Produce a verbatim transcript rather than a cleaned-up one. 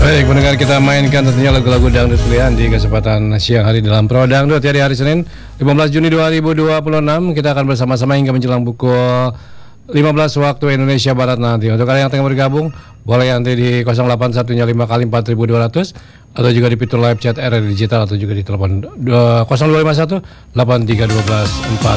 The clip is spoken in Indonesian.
Baik, mendengar kita mainkan tentunya lagu-lagu dangdut pilihan di kesempatan siang hari dalam Pro Dangdut ya, di hari Senin lima belas Juni dua ribu dua puluh enam. Kita akan bersama-sama hingga menjelang pukul lima belas waktu Indonesia Barat nanti. Untuk kalian yang tengah bergabung, boleh nanti di nol delapan satu lima kali empat ribu dua ratus atau juga di fitur live chat R R Digital atau juga di telepon nol dua lima satu delapan tiga satu dua empat